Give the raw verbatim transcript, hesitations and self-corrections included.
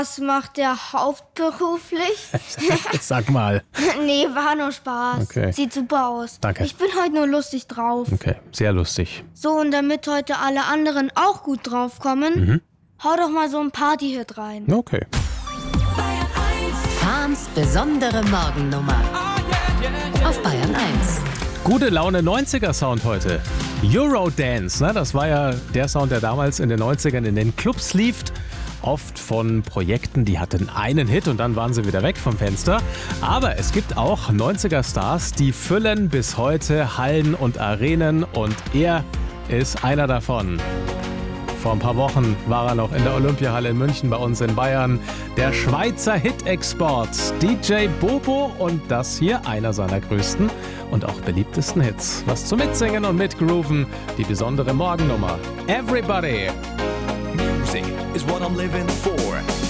Was macht der hauptberuflich? Sag mal. Nee, war nur Spaß. Okay. Sieht super aus. Danke. Ich bin heute nur lustig drauf. Okay, sehr lustig. So, und damit heute alle anderen auch gut draufkommen, Mhm. hau doch mal so ein Party-Hit rein. Okay. Fahns besondere Morgennummer auf Bayern eins. Gute Laune neunziger-Sound heute. Eurodance, ne? Das war ja der Sound, der damals in den neunzigern in den Clubs lief. Oft von Projekten, die hatten einen Hit und dann waren sie wieder weg vom Fenster. Aber es gibt auch neunziger-Stars, die füllen bis heute Hallen und Arenen und er ist einer davon. Vor ein paar Wochen war er noch in der Olympiahalle in München bei uns in Bayern. Der Schweizer Hit-Export, D J Bobo, und das hier einer seiner größten und auch beliebtesten Hits. Was zum Mitsingen und Mitgrooven, die besondere Morgennummer. Everybody! Music is what I'm living for.